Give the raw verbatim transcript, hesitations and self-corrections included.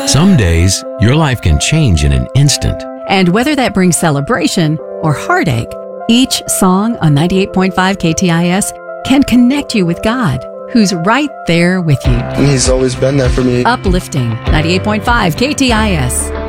Some days, your life can change in an instant. And whether that brings celebration or heartache, each song on ninety-eight point five K T I S can connect you with God, who's right there with you. He's always been there for me. Uplifting ninety-eight point five K T I S.